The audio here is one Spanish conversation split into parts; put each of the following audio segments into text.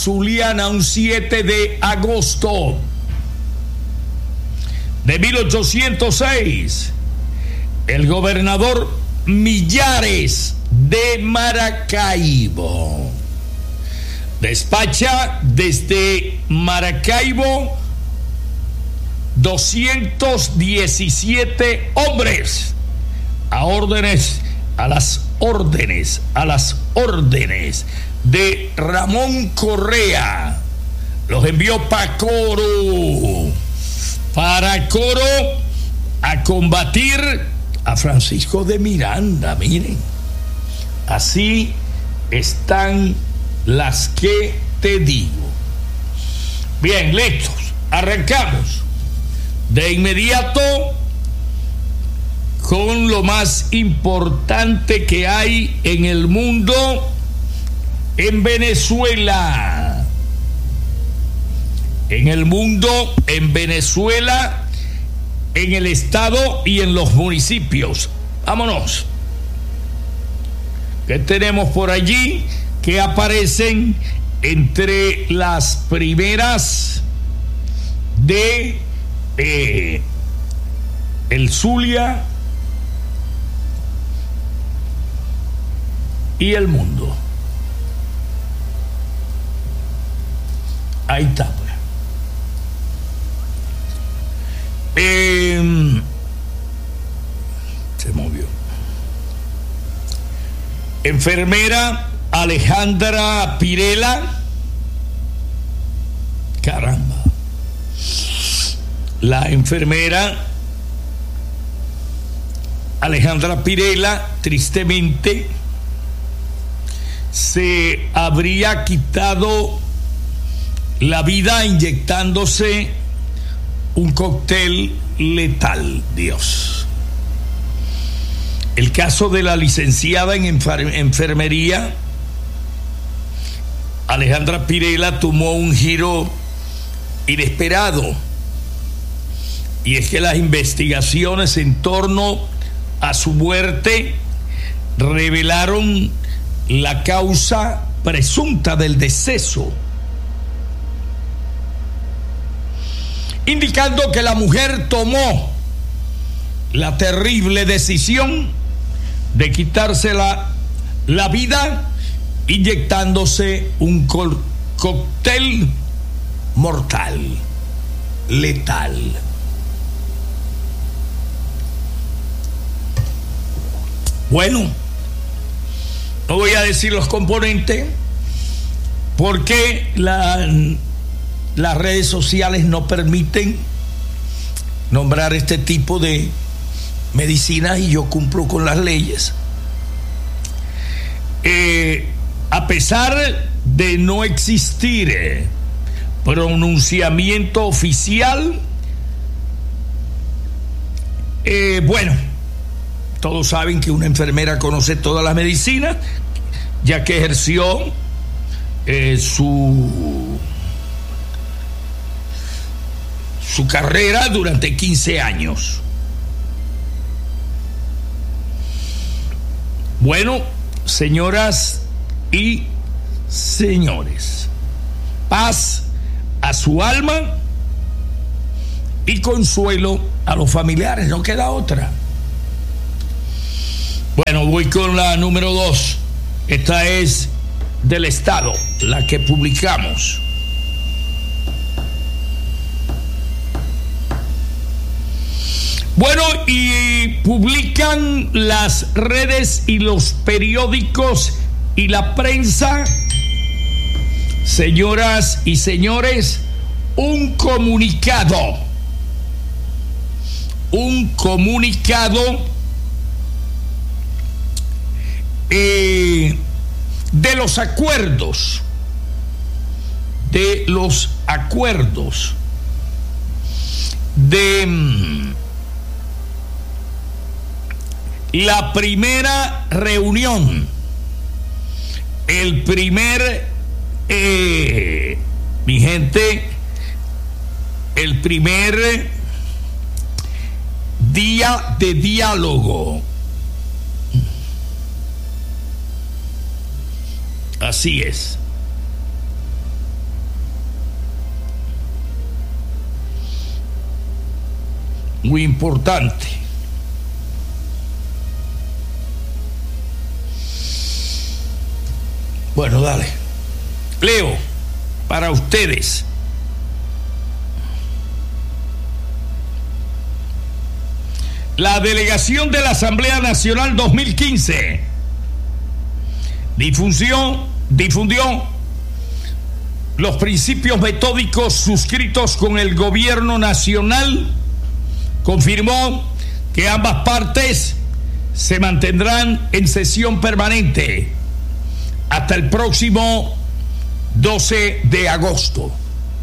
Zuliana, un 7 de agosto de 1806, el gobernador Millares de Maracaibo despacha desde Maracaibo 217 hombres a las órdenes de Ramón Correa. Los envió para Coro a combatir a Francisco de Miranda. Miren, así están las que te digo. Bien, listos, arrancamos de inmediato con lo más importante que hay en el mundo, en Venezuela. En el mundo, en Venezuela, en el estado y en los municipios. Vámonos. ¿Qué tenemos por allí? Que aparecen entre las primeras de el Zulia y el mundo. Ahí está, pues. Se movió. Enfermera Alejandra Pirela. Caramba. La enfermera Alejandra Pirela, tristemente, se habría quitado la vida inyectándose un cóctel letal. Dios. El caso de la licenciada en enfermería Alejandra Pirela tomó un giro inesperado, y es que las investigaciones en torno a su muerte revelaron la causa presunta del deceso, indicando que la mujer tomó la terrible decisión de quitarse la vida inyectándose un cóctel mortal, letal. Bueno, no voy a decir los componentes porque las redes sociales no permiten nombrar este tipo de medicinas y yo cumplo con las leyes. A pesar de no existir pronunciamiento oficial, bueno, todos saben que una enfermera conoce todas las medicinas, ya que ejerció su carrera durante 15 años. Bueno, señoras y señores, paz a su alma y consuelo a los familiares, no queda otra. Bueno, voy con la número 2. Esta es del Estado, la que publicamos. Bueno, y publican las redes y los periódicos y la prensa, señoras y señores, un comunicado de los acuerdos de la primera reunión, el primer mi gente, el primer día de diálogo. Así es. muy importante. Bueno, dale. Leo, para ustedes. La delegación de la Asamblea Nacional 2015 difundió los principios metódicos suscritos con el gobierno nacional. Confirmó que ambas partes se mantendrán en sesión permanente hasta el próximo 12 de agosto.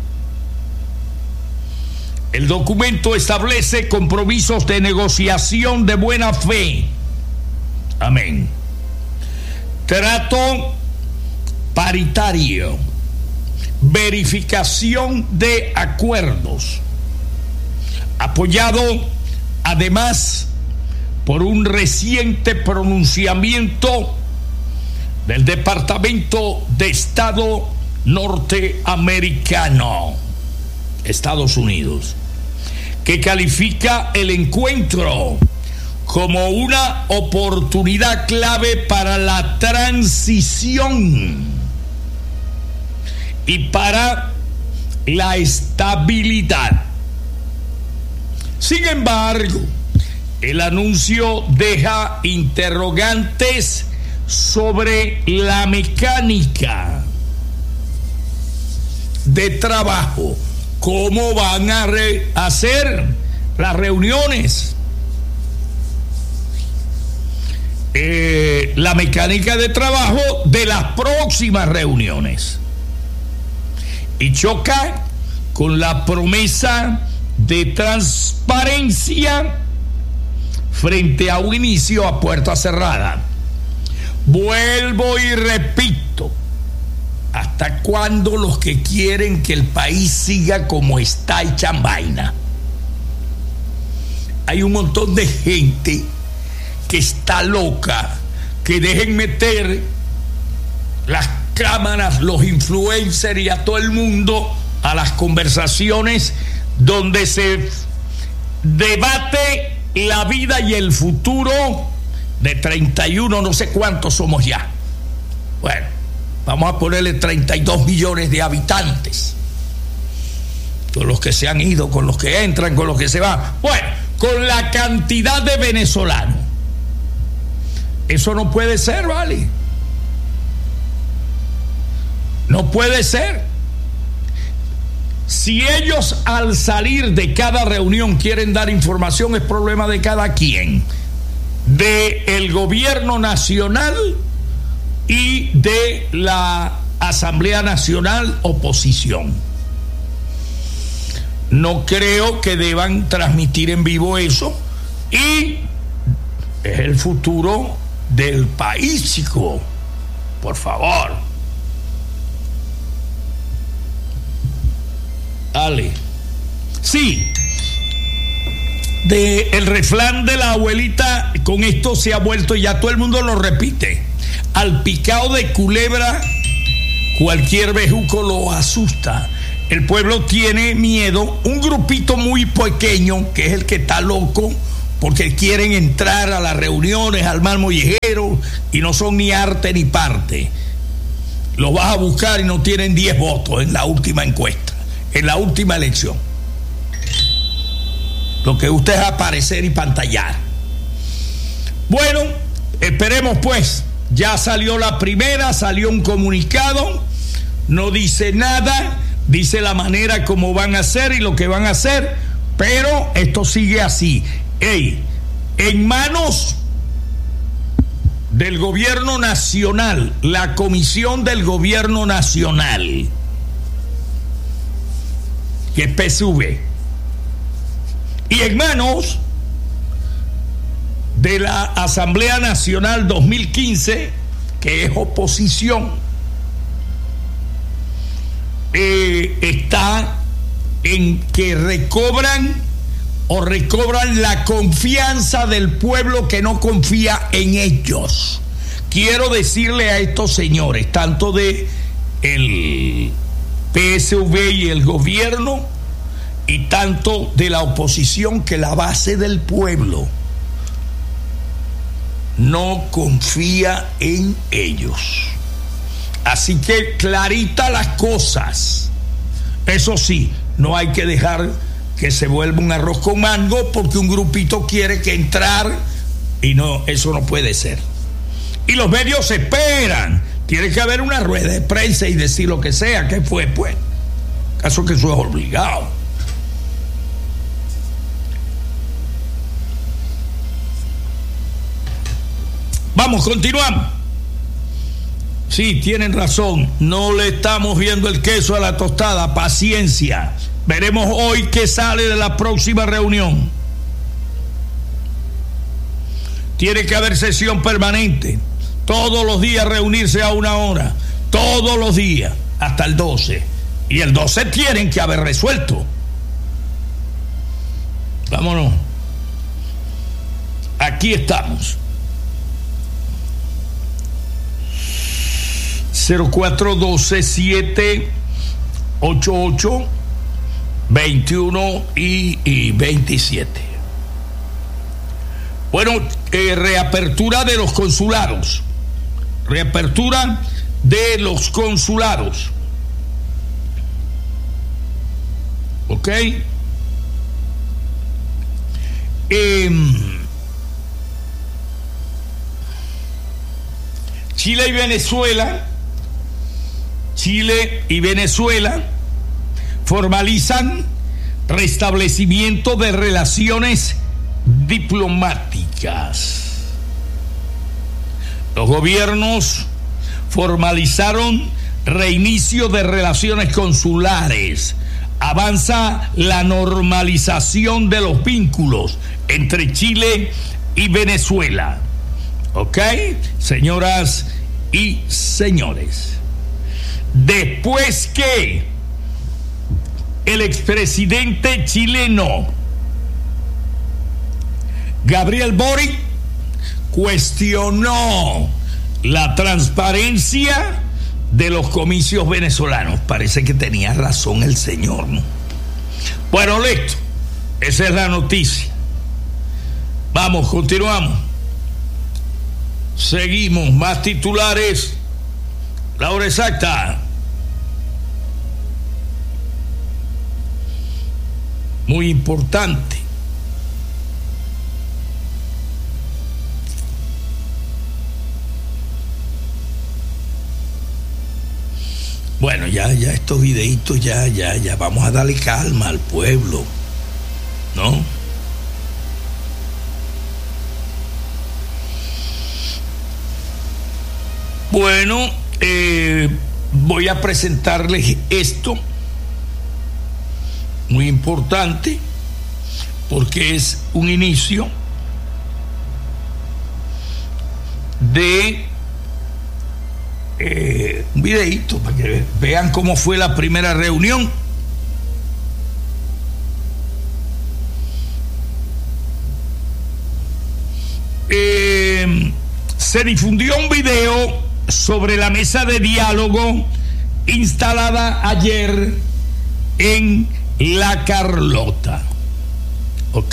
El documento establece compromisos de negociación de buena fe. Amén. Trato paritario, verificación de acuerdos, apoyado además por un reciente pronunciamiento del Departamento de Estado norteamericano, Estados Unidos, que califica el encuentro como una oportunidad clave para la transición y para la estabilidad. Sin embargo, el anuncio deja interrogantes sobre la mecánica de trabajo. ¿Cómo van a hacer las reuniones? La mecánica de trabajo de las próximas reuniones. Y choca con la promesa de transparencia frente a un inicio a puerta cerrada. Vuelvo y repito, ¿hasta cuándo los que quieren que el país siga como está echan vaina? Hay un montón de gente que está loca, que dejen meter las cámaras, los influencers y a todo el mundo a las conversaciones donde se debate la vida y el futuro de 31, no sé cuántos somos ya. Bueno, vamos a ponerle 32 millones de habitantes, con los que se han ido, con los que entran, con los que se van. Bueno, con la cantidad de venezolanos. Eso no puede ser, ¿vale? No puede ser. Si ellos al salir de cada reunión quieren dar información, es problema de cada quien, del gobierno nacional y de la Asamblea Nacional Oposición. No creo que deban transmitir en vivo eso, y es el futuro del país, chico. Por favor. Dale. Sí. El refrán de la abuelita, con esto se ha vuelto, ya todo el mundo lo repite: al picado de culebra cualquier bejuco lo asusta. El pueblo tiene miedo, un grupito muy pequeño, que es el que está loco, porque quieren entrar a las reuniones, al mal mollejero, y no son ni arte ni parte. Los vas a buscar y no tienen 10 votos en la última encuesta, en la última elección. Lo que usted es aparecer y pantallar. Bueno, esperemos pues. Ya salió la primera, salió un comunicado, no dice nada, dice la manera como van a hacer y lo que van a hacer, pero esto sigue así. En manos del gobierno nacional, la comisión del gobierno nacional, que es PSV, y en manos de la Asamblea Nacional 2015, que es oposición, está en que recobran la confianza del pueblo que no confía en ellos. Quiero decirle a estos señores, tanto de el PSV y el gobierno, y tanto de la oposición que la base del pueblo no confía en ellos. Así que clarita las cosas. Eso sí, no hay que dejar que se vuelva un arroz con mango porque un grupito quiere que entrar, y no, eso no puede ser. Y los medios esperan. Tiene que haber una rueda de prensa y decir lo que sea. ¿Qué fue, pues? ¿Acaso que eso es obligado? Vamos, continuamos. Sí, tienen razón. No le estamos viendo el queso a la tostada. Paciencia. Veremos hoy qué sale de la próxima reunión. Tiene que haber sesión permanente. Todos los días reunirse a 1 hora. Todos los días. Hasta el 12. Y el 12 tienen que haber resuelto. Vámonos. Aquí estamos. 0412-788-21 y 27. Bueno, reapertura de los consulados. Reapertura de los consulados. ¿Ok? Chile y Venezuela formalizan restablecimiento de relaciones diplomáticas. Los gobiernos formalizaron reinicio de relaciones consulares. Avanza la normalización de los vínculos entre Chile y Venezuela. ¿Ok? Señoras y señores. Después que el expresidente chileno Gabriel Boric cuestionó la transparencia de los comicios venezolanos. Parece que tenía razón el señor, ¿no? Bueno, listo. Esa es la noticia. Vamos, continuamos. Seguimos, más titulares. La hora exacta. Muy importante. Bueno, ya estos videitos, ya vamos a darle calma al pueblo, ¿no? Bueno, voy a presentarles esto, muy importante, porque es un inicio de un videíto para que vean cómo fue la primera reunión. Se difundió un video sobre la mesa de diálogo instalada ayer en La Carlota. ¿Ok?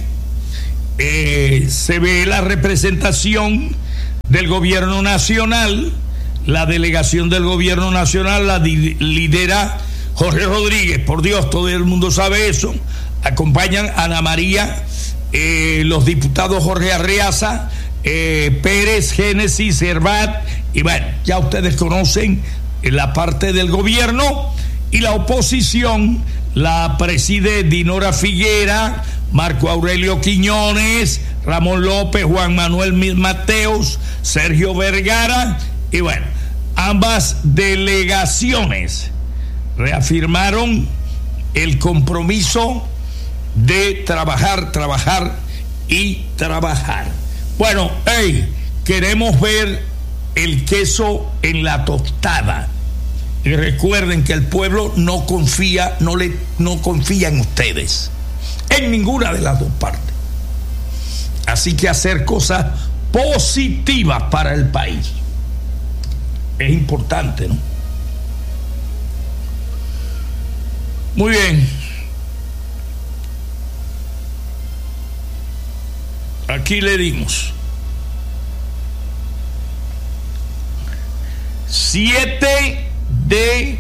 Se ve la representación del gobierno nacional. La delegación del gobierno nacional la lidera Jorge Rodríguez. Por Dios, todo el mundo sabe eso. Acompañan a Ana María, los diputados Jorge Arreaza, Pérez, Génesis, Herbat, y bueno, ya ustedes conocen la parte del gobierno. Y la oposición la preside Dinora Figuera, Marco Aurelio Quiñones, Ramón López, Juan Manuel Mateos, Sergio Vergara. Y bueno, ambas delegaciones reafirmaron el compromiso de trabajar y trabajar. Bueno, queremos ver el queso en la tostada. Y recuerden que el pueblo no confía en ustedes, en ninguna de las dos partes. Así que hacer cosas positivas para el país es importante, ¿no? Muy bien. Aquí le dimos 7 de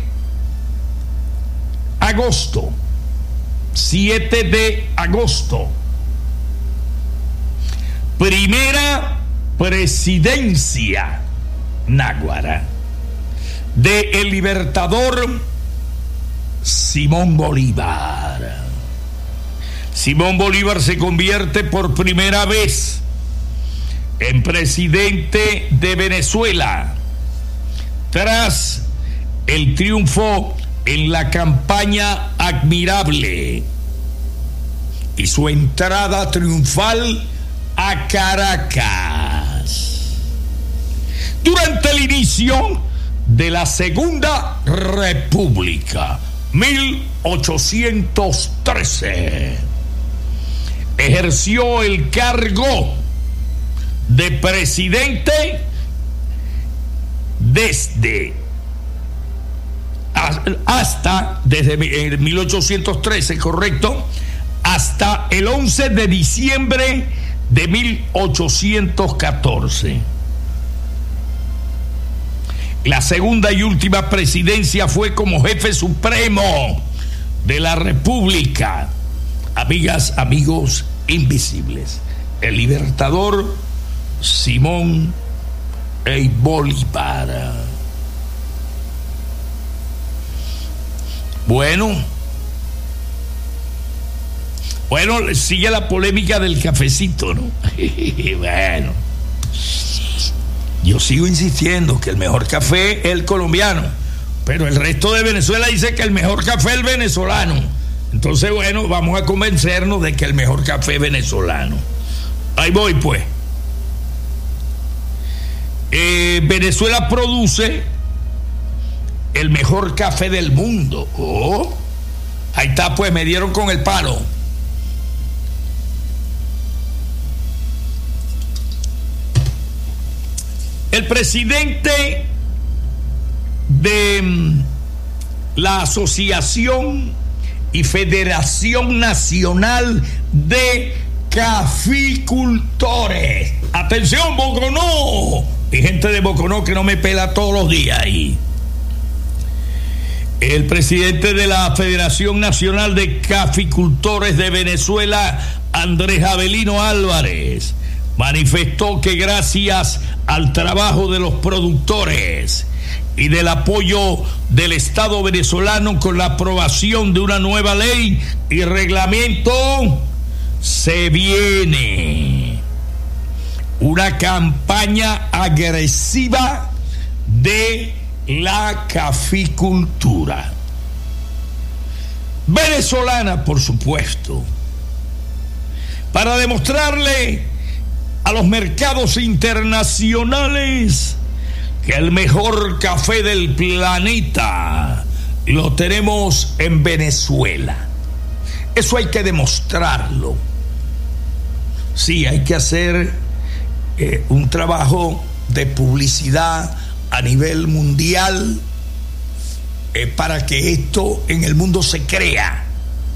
agosto. 7 de agosto. Primera presidencia náguara de el libertador Simón Bolívar. Simón Bolívar se convierte por primera vez en presidente de Venezuela tras el triunfo en la campaña Admirable y su entrada triunfal a Caracas durante el inicio de la Segunda República, 1813. Ejerció el cargo de presidente desde 1813, correcto, hasta el 11 de diciembre de 1814. La segunda y última presidencia fue como jefe supremo de la República. Amigas, amigos invisibles, el libertador Simón Bolívar. Bueno, sigue la polémica del cafecito, ¿no? Bueno, yo sigo insistiendo que el mejor café es el colombiano, pero el resto de Venezuela dice que el mejor café es el venezolano. Entonces, bueno, vamos a convencernos de que el mejor café es venezolano. Ahí voy, pues. Venezuela produce el mejor café del mundo. Oh, ahí está, pues, me dieron con el palo. El presidente de la Asociación y Federación Nacional de Caficultores. Atención, Boconó. Hay gente de Boconó que no me pela todos los días ahí. El presidente de la Federación Nacional de Caficultores de Venezuela, Andrés Avelino Álvarez, manifestó que gracias al trabajo de los productores y del apoyo del Estado venezolano con la aprobación de una nueva ley y reglamento, se viene una campaña agresiva de la caficultura venezolana, por supuesto, para demostrarle a los mercados internacionales que el mejor café del planeta lo tenemos en Venezuela. Eso hay que demostrarlo. Sí, hay que hacer un trabajo de publicidad a nivel mundial para que esto en el mundo se crea.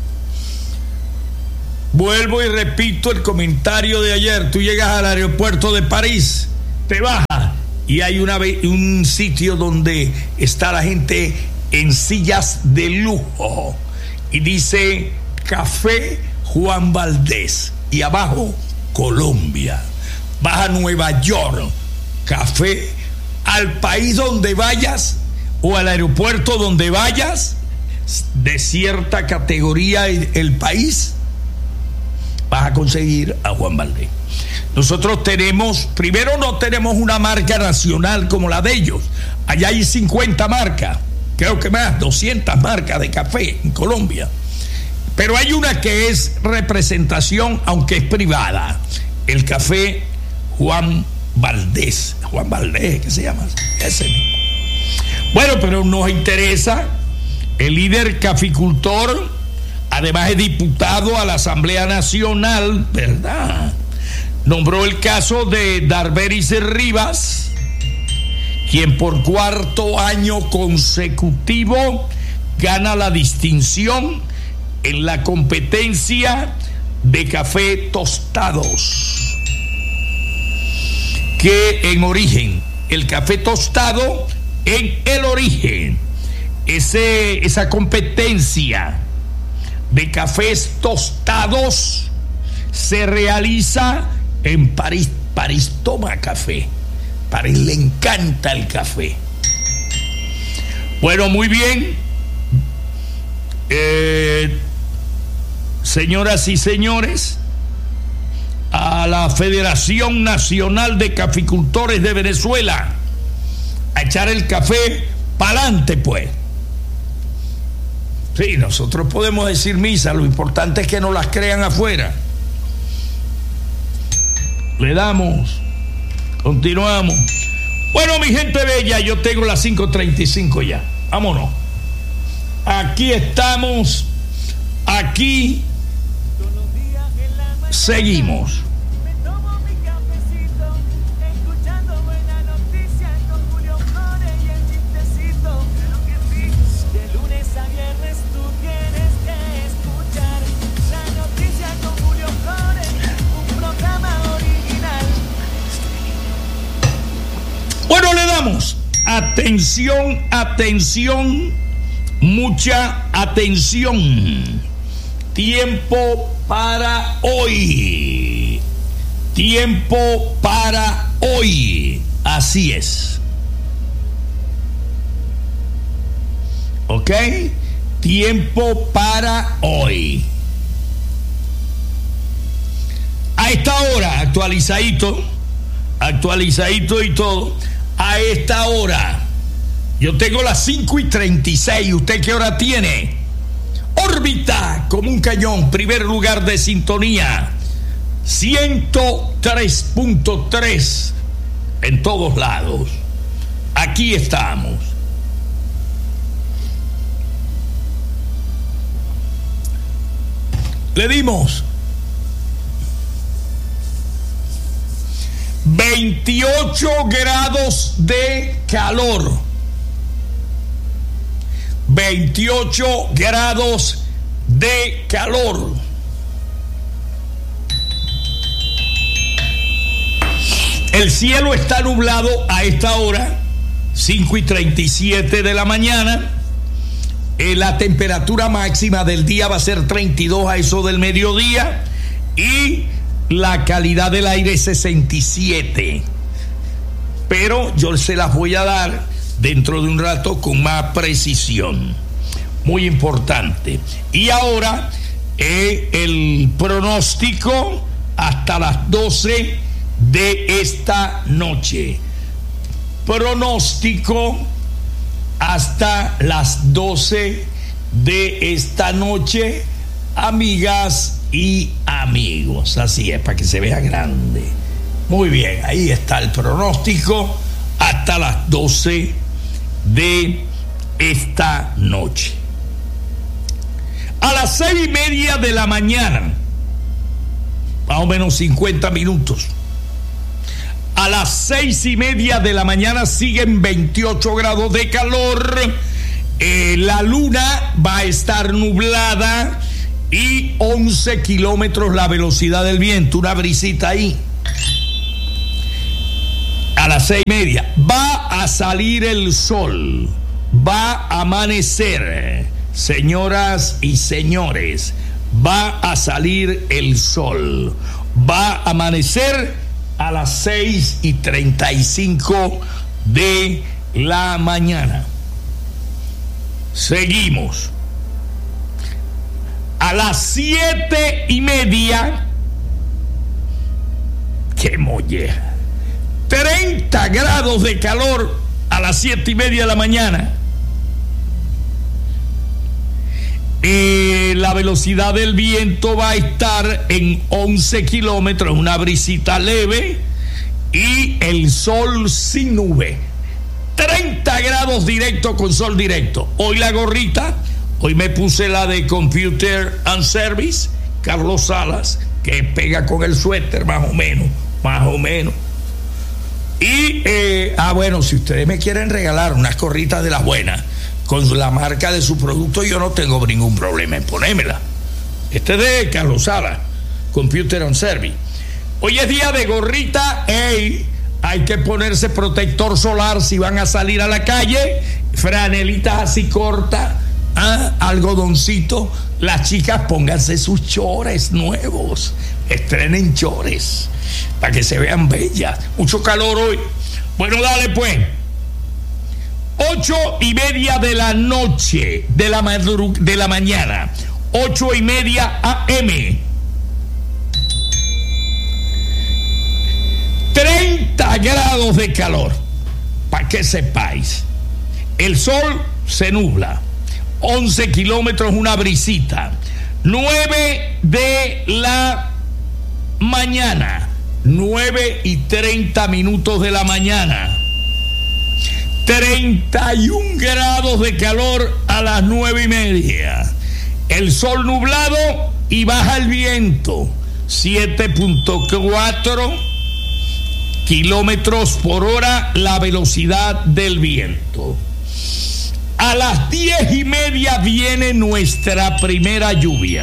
Vuelvo y repito el comentario de ayer. Tú llegas al aeropuerto de París, te bajas y hay un sitio donde está la gente en sillas de lujo y dice Café Juan Valdés y abajo Colombia. Vas a Nueva York, café. Al país donde vayas o al aeropuerto donde vayas, de cierta categoría el país, vas a conseguir a Juan Valdés. Nosotros tenemos, primero no tenemos una marca nacional como la de ellos. Allá hay 50 marcas, creo que más, 200 marcas de café en Colombia. Pero hay una que es representación, aunque es privada. El café Juan Valdés, ¿qué se llama? Ese mismo. Bueno, pero nos interesa el líder caficultor, además es diputado a la Asamblea Nacional, ¿verdad? Nombró el caso de Darberis Rivas, quien por cuarto año consecutivo gana la distinción en la competencia de café tostados. que en Origen, el café tostado en El Origen, esa competencia de cafés tostados se realiza en París. París toma café, París le encanta el café. Bueno, muy bien, señoras y señores, a la Federación Nacional de Caficultores de Venezuela, a echar el café pa'lante, pues. Sí, nosotros podemos decir misa, lo importante es que no las crean afuera. Le damos, continuamos. Bueno, mi gente bella, yo tengo las 5:35 ya. Vámonos. Aquí estamos, aquí seguimos. Bueno, le damos atención, atención, mucha atención. Tiempo para hoy. Tiempo para hoy. Así es. ¿Ok? Tiempo para hoy. A esta hora, actualizadito y todo. A esta hora, yo tengo las 5:36. ¿Usted qué hora tiene? Órbita como un cañón, primer lugar de sintonía, 103.3 en todos lados. Aquí estamos. Le dimos 28 grados de calor. 28 grados de calor. El cielo está nublado a esta hora, 5:37 de la mañana. La temperatura máxima del día va a ser 32 a eso del mediodía. Y la calidad del aire es 67. Pero yo se las voy a dar dentro de un rato con más precisión. Muy importante. Y ahora el pronóstico hasta las 12 de esta noche. Pronóstico hasta las 12 de esta noche, amigas y amigos. Así es, para que se vea grande. Muy bien, ahí está el pronóstico hasta las 12 de esta noche. A las 6:30 de la mañana, más o menos 50 minutos. A las 6:30 de la mañana siguen 28 grados de calor. La luna va a estar nublada y 11 kilómetros la velocidad del viento. Una brisita ahí. A las 6:30 va a salir el sol. Va a amanecer. Señoras y señores, va a salir el sol. Va a amanecer a las 6:35 de la mañana. Seguimos. A las 7:30, ¡qué molleja! 30 grados de calor a las 7:30 de la mañana. La velocidad del viento va a estar en 11 kilómetros, una brisita leve, y el sol sin nube. 30 grados directo con sol directo. Hoy la gorrita, hoy me puse la de Computer and Service, Carlos Salas, que pega con el suéter más o menos. Y, bueno, si ustedes me quieren regalar unas gorritas de las buenas, con la marca de su producto, yo no tengo ningún problema en ponérmela. Este es de Carlos Salas, Computer and Service. Hoy es día de gorrita hay que ponerse protector solar si van a salir a la calle, franelitas así cortas, algodoncito. Las chicas pónganse sus chores nuevos, estrenen chores para que se vean bellas. Mucho calor hoy. Bueno, dale pues. 8:30 de la noche, de la mañana, 8:30 AM. 30 grados de calor, para que sepáis. El sol se nubla, 11 kilómetros, una brisita. 9 de la mañana, 9:30 de la mañana. 31 grados de calor a las 9:30. El sol nublado y baja el viento, 7.4 kilómetros por hora la velocidad del viento. A las 10:30 viene nuestra primera lluvia.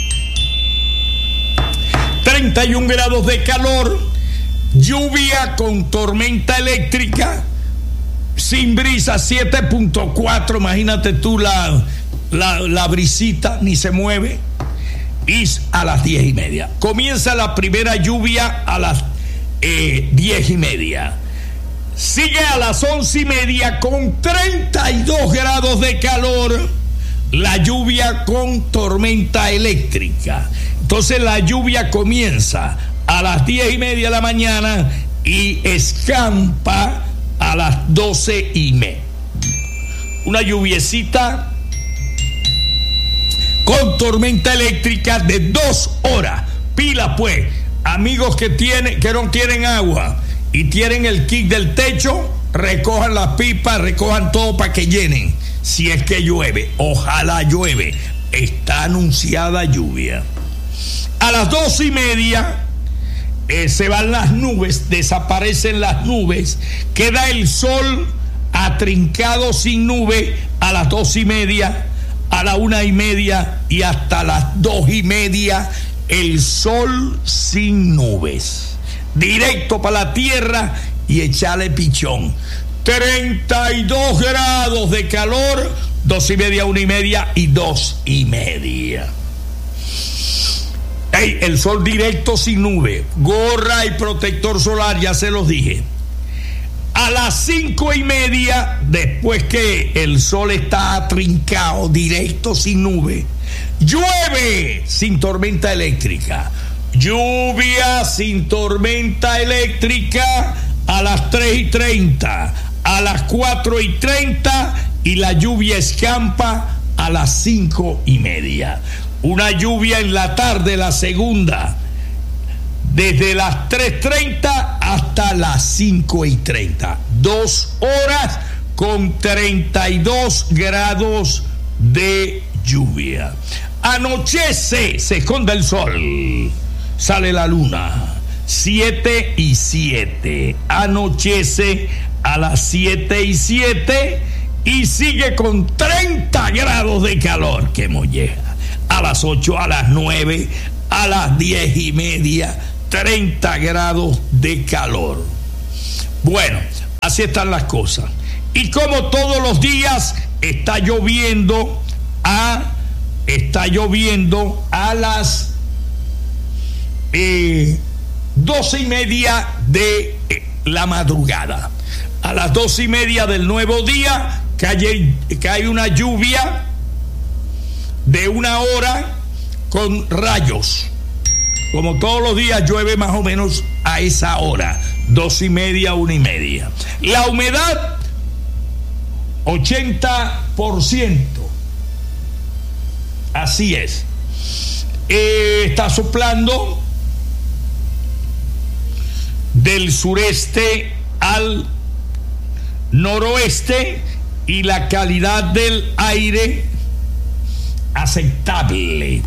31 grados de calor, lluvia con tormenta eléctrica, sin brisa, 7.4, imagínate tú la brisita, ni se mueve. Y a las 10:30. Comienza la primera lluvia a las 10:30. Sigue a las 11:30 con 32 grados de calor la lluvia con tormenta eléctrica. Entonces la lluvia comienza a las 10:30 de la mañana y escampa a las 12:30. Una lluviecita con tormenta eléctrica de 2 horas. Pila pues, amigos que no tienen agua y tienen el kit del techo, recojan las pipas, recojan todo para que llenen. Si es que llueve, ojalá llueve. Está anunciada lluvia. A las 12:30 se van las nubes, desaparecen las nubes, queda el sol atrincado sin nube a las 12:30, a la 1:30 y hasta las 2:30 el sol sin nubes, directo para la tierra y echarle pichón. 32 grados de calor, 12:30, 1:30 y 2:30. El sol directo sin nube, gorra y protector solar, ya se los dije. A las 5:30, después que el sol está atrincado, directo sin nube, llueve sin tormenta eléctrica. Lluvia sin tormenta eléctrica a las 3:30, a las 4:30 y la lluvia escampa a las 5:30. Una lluvia en la tarde, la segunda, desde las 3:30 hasta las 5:30. 2 horas con 32 grados de lluvia. Anochece, se esconde el sol, sale la luna. 7:07. Anochece a las 7:07 y sigue con 30 grados de calor. ¡Qué molleja! A las 8, a las 9, a las 10:30, 30 grados de calor. Bueno, así están las cosas. Y como todos los días, está lloviendo a las 12:30 de la madrugada. A las 12:30 del nuevo día cae una lluvia de 1 hora con rayos. Como todos los días llueve más o menos a esa hora, 12:30, 1:30. La humedad 80%. Así es. Está soplando del sureste al noroeste y la calidad del aire aceptable.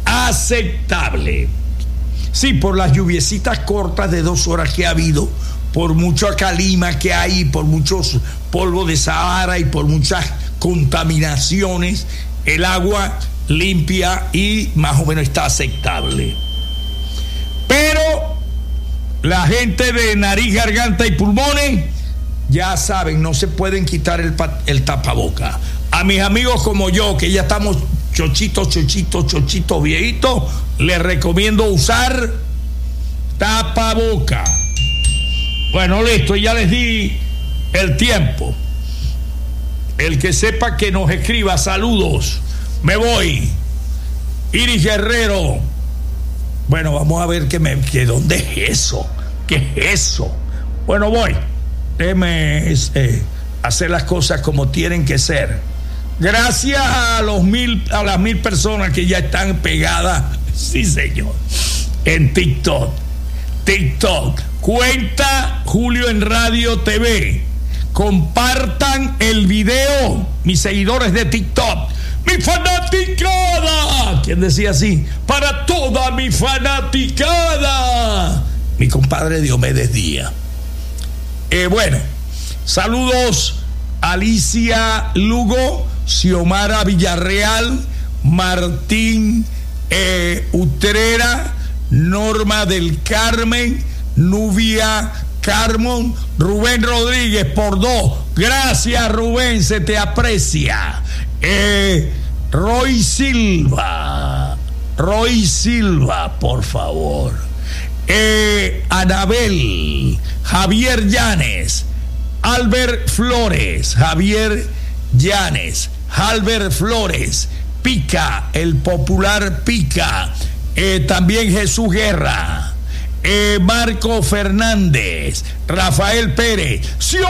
Sí, por las lluviecitas cortas de 2 horas que ha habido, por mucho calima que hay, por muchos polvos de Sahara y por muchas contaminaciones, el agua limpia y más o menos está aceptable. Pero la gente de nariz, garganta y pulmones, ya saben, no se pueden quitar el tapaboca. A mis amigos como yo, que ya estamos chochitos, viejitos, les recomiendo usar tapaboca. Bueno, listo, ya les di el tiempo. El que sepa que nos escriba, saludos. Me voy. Iris Guerrero. Bueno, vamos a ver que ¿dónde es eso? ¿Qué es eso? Bueno, voy. Déjeme hacer las cosas como tienen que ser. Gracias a las 1,000 personas que ya están pegadas, sí señor, en TikTok. Cuenta Julio en Radio TV. Compartan el video, mis seguidores de TikTok. ¡Mi fanaticada! ¿Quién decía así? Para toda mi fanaticada. Mi compadre Diomedes Díaz. Bueno, saludos a Alicia Lugo, Xiomara Villarreal, Martín Utrera, Norma del Carmen, Nubia Carmon, Rubén Rodríguez por 2. Gracias, Rubén, se te aprecia. Roy Silva, por favor. Anabel, Javier Llanes, Albert Flores, Pica, el popular Pica, también Jesús Guerra, Marco Fernández, Rafael Pérez,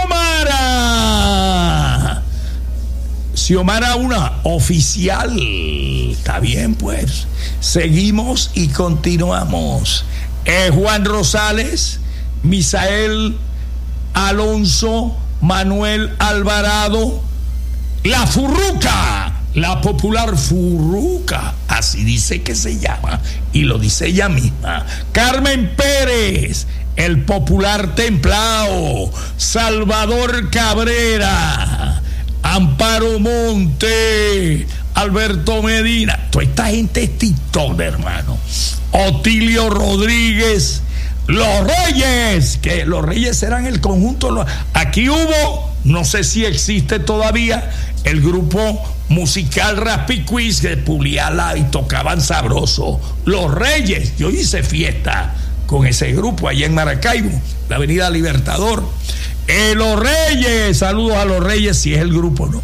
Xiomara una oficial. Está bien, pues. Seguimos y continuamos. Juan Rosales, Misael Alonso, Manuel Alvarado, la Furruca, la popular Furruca, así dice que se llama, y lo dice ella misma. Carmen Pérez, el popular Templao, Salvador Cabrera, Amparo Monte, Alberto Medina. Toda esta gente es TikTok, hermano. Otilio Rodríguez, Los Reyes, que Los Reyes eran el conjunto. Aquí hubo, no sé si existe todavía, el grupo musical Raspiquiz, que publicaba y tocaban sabroso. Los Reyes, yo hice fiesta con ese grupo allá en Maracaibo, la avenida Libertador. Los Reyes, saludos a Los Reyes, si es el grupo, ¿no?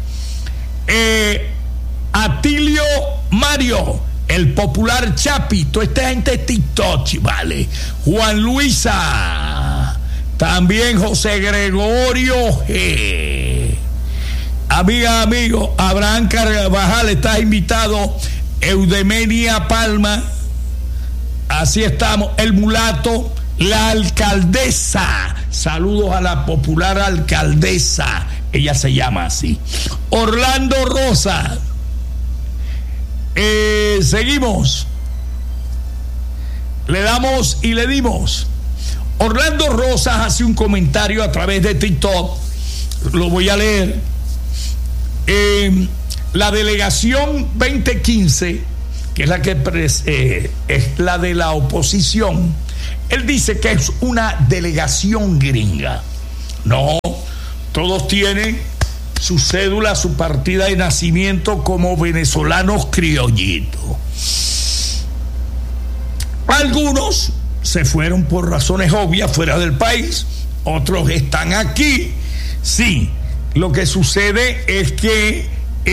Atilio Mario, el popular Chapi, toda esta gente es TikTok, vale. Juan Luisa, también José Gregorio G. Amigo, Abraham Carvajal, estás invitado. Eudemenia Palma, así estamos. El Mulato, la alcaldesa, saludos a la popular alcaldesa, ella se llama así. Orlando Rosa, seguimos, le damos y le dimos. Orlando Rosas hace un comentario a través de TikTok, lo voy a leer. La delegación 2015, que es la que es la de la oposición, él dice que es una delegación gringa. No, todos tienen su cédula, su partida de nacimiento como venezolanos criollitos. Algunos se fueron por razones obvias fuera del país, otros están aquí. Sí, lo que sucede es que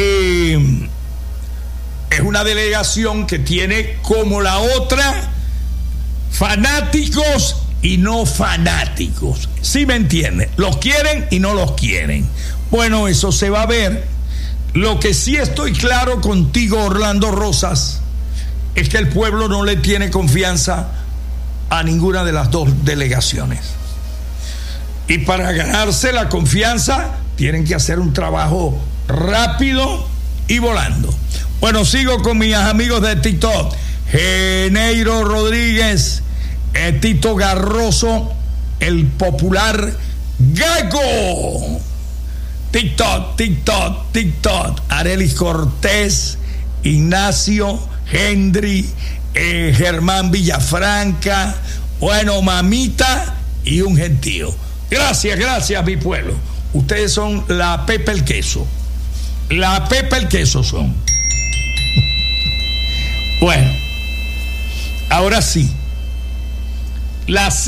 es una delegación que tiene, como la otra, fanáticos y no fanáticos. ¿Sí me entienden? Los quieren y no los quieren. Bueno, eso se va a ver. Lo que sí estoy claro contigo, Orlando Rosas, es que el pueblo no le tiene confianza a ninguna de las dos delegaciones. Y para ganarse la confianza tienen que hacer un trabajo rápido y volando. Bueno, sigo con mis amigos de TikTok. Geneiro Rodríguez, Tito Garroso, el popular Gago. TikTok. Arelis Cortés, Ignacio, Hendry, Germán Villafranca, Bueno, mamita y un gentío. Gracias, mi pueblo. Ustedes son la Pepa el Queso. La Pepa el Queso son. Bueno, ahora sí. Las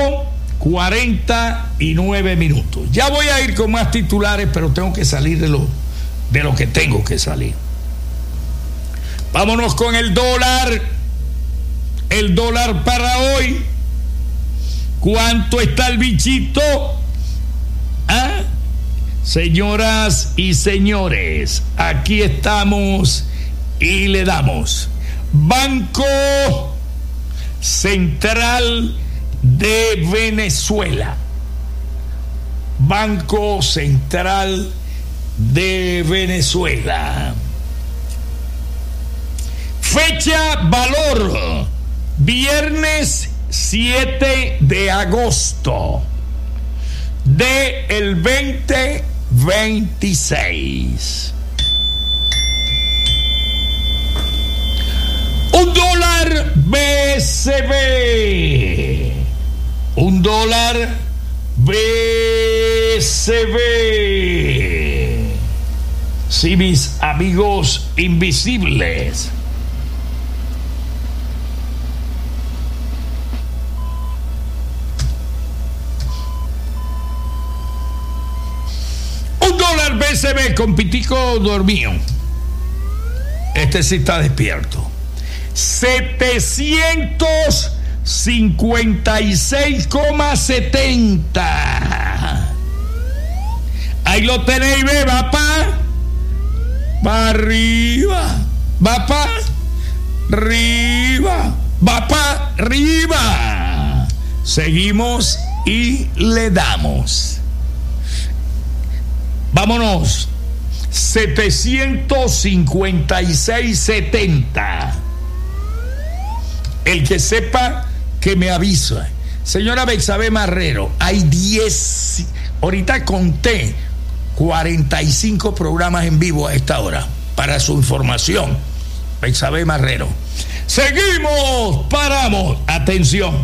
5:49 minutos. Ya voy a ir con más titulares, pero tengo que salir de lo que tengo que salir. Vámonos con el dólar. El dólar para hoy. ¿Cuánto está el bichito? ¿Ah? Señoras y señores, aquí estamos y le damos. Banco Central de Venezuela. Banco Central de Venezuela. Fecha valor. Viernes 7 de agosto de el 2026. Un dólar BCB. Un dólar BCB. Sí, mis amigos invisibles. Un dólar BCB con pitico dormido. Este sí está despierto. 756,70. Ahí lo tenéis, ve, va pa' arriba, va pa' arriba, va pa' arriba. Seguimos y le damos. Vámonos. 756,70. El que sepa, que me avisa. Señora Bexabe Marrero, hay 10, ahorita conté 45 programas en vivo a esta hora, para su información. Bexabe Marrero. Seguimos, paramos. Atención.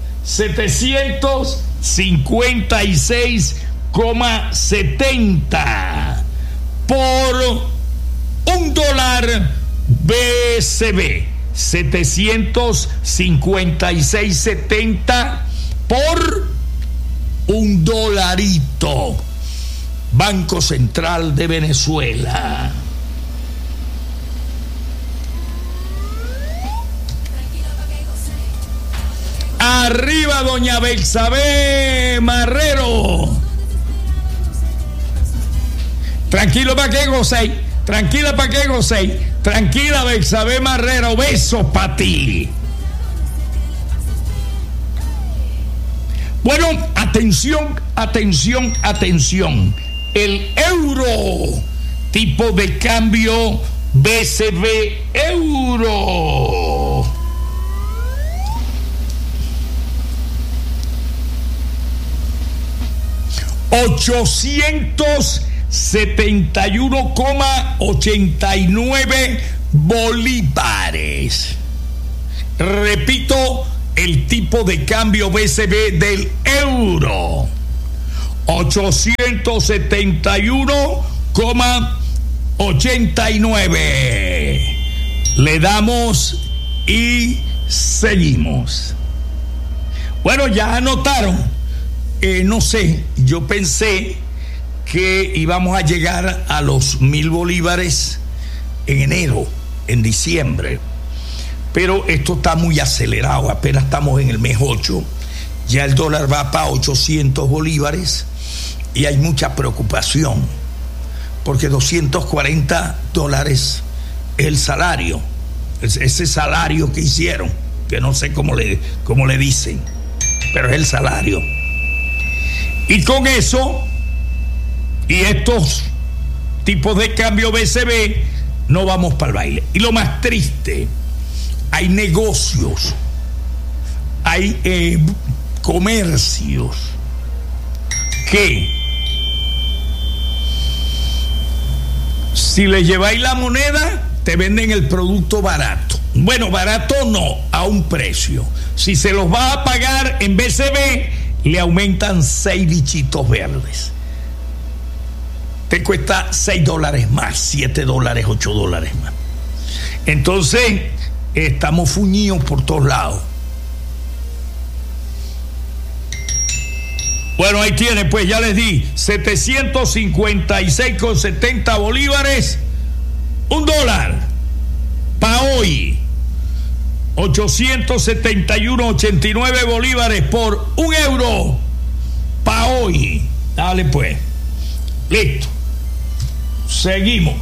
756,70 por un dólar BCB. 756,70 por un dolarito. Banco Central de Venezuela. Arriba, doña Bexabe Marrero. Tranquilo para que gocéis. Tranquila para que gocéis. Tranquila, Bexabe Marrero. Besos para ti. Bueno, atención. El euro, tipo de cambio BCB euro. $871,89 bolívares. Repito, el tipo de cambio BCB del euro. 871,89. Le damos y seguimos. Bueno, ya anotaron. No sé, yo pensé que íbamos a llegar a los 1,000 bolívares en enero, en diciembre. Pero esto está muy acelerado, apenas estamos en el mes 8. Ya el dólar va para 800 bolívares y hay mucha preocupación, porque $240 es el salario, ese salario que hicieron, que no sé cómo le dicen, pero es el salario. Y con eso y estos tipos de cambio BCB no vamos para el baile. Y lo más triste, hay negocios, hay comercios que si le lleváis la moneda te venden el producto barato. Bueno, barato no, a un precio. Si se los va a pagar en BCB, le aumentan 6 bichitos verdes. Te cuesta $6 más, $7, $8 más. Entonces, estamos fuñidos por todos lados. Bueno, ahí tiene, pues ya les di 756,70 bolívares, $1 para hoy. 871,89 bolívares por €1 para hoy. Dale pues. Listo. Seguimos.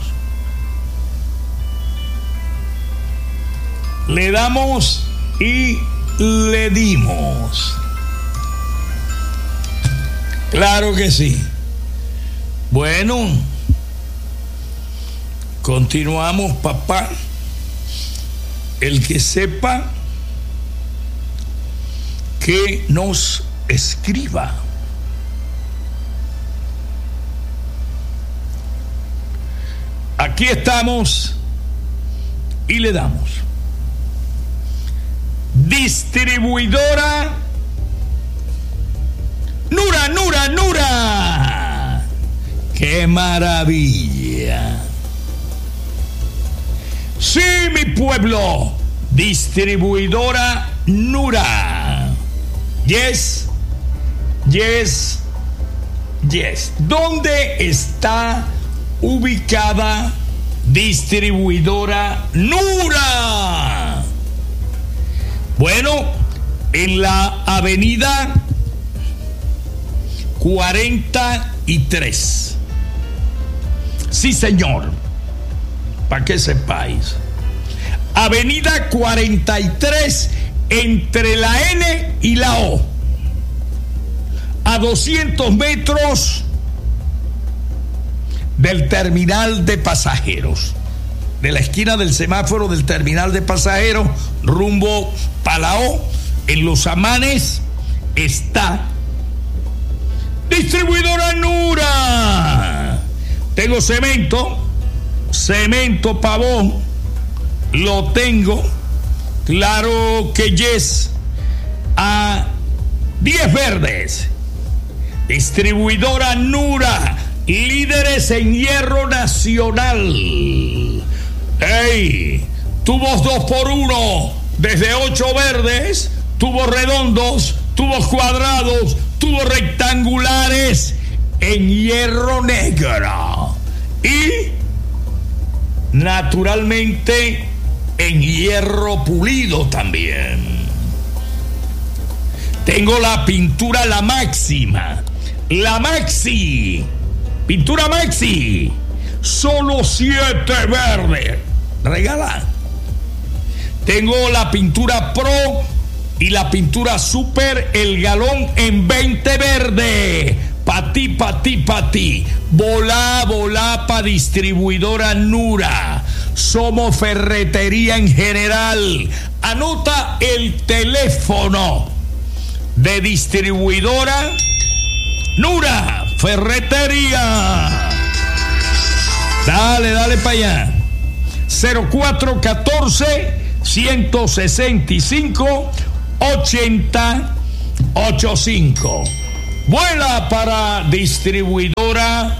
Le damos y le dimos. Claro que sí. Bueno, continuamos, papá. El que sepa, que nos escriba. Aquí estamos y le damos. Distribuidora Nura. ¡Qué maravilla! Sí, mi pueblo. Distribuidora Nura. Yes. ¿Dónde está ubicada Distribuidora Nura? Bueno, en la avenida 43. Sí, señor. Para que sepáis. Avenida 43 entre la N y la O. A 200 metros del terminal de pasajeros. De la esquina del semáforo del terminal de pasajeros, rumbo Palao, en Los Amanes, está Distribuidora Nura. Tengo cemento, pavón, lo tengo, claro que yes, a 10 verdes. Distribuidora Nura, líderes en hierro nacional. ¡Ey! Tubos 2x1, desde 8 verdes, tubos redondos, tubos cuadrados, tubos rectangulares en hierro negro y naturalmente en hierro pulido también. Tengo la pintura La Máxima, la Maxi, pintura Maxi, solo 7 verdes, regala. Tengo la pintura Pro y la pintura Super, el galón en 20 verde. Pa' ti. Volá pa' Distribuidora Nura. Somos ferretería en general. Anota el teléfono de Distribuidora Nura, ferretería. Dale para allá. 0414-165-8085. Vuela para Distribuidora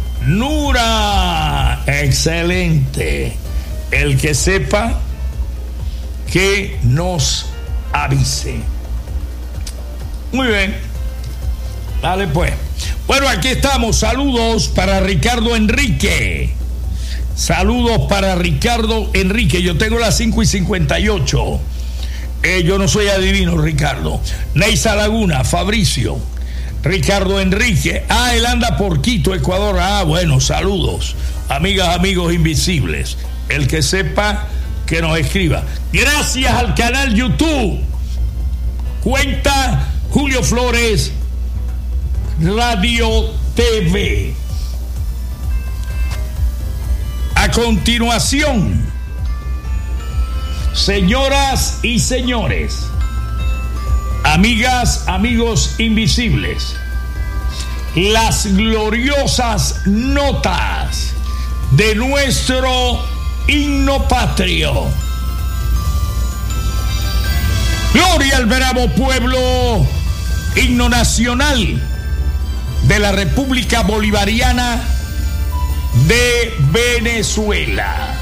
Nura. Excelente. El que sepa, que nos avise. Muy bien. Dale pues. Bueno, aquí estamos. Saludos para Ricardo Enrique. Saludos para Ricardo Enrique. Yo tengo las 5:58. Yo no soy adivino, Ricardo. Neisa Laguna, Fabricio, Ricardo Enrique. Él anda por Quito, Ecuador. Bueno, saludos. Amigas, amigos invisibles. El que sepa, que nos escriba. Gracias al canal YouTube. Cuenta Julio Flores Radio TV. A continuación, señoras y señores, amigas, amigos invisibles, las gloriosas notas de nuestro himno patrio. Gloria al bravo pueblo, himno nacional de la República Bolivariana de Venezuela.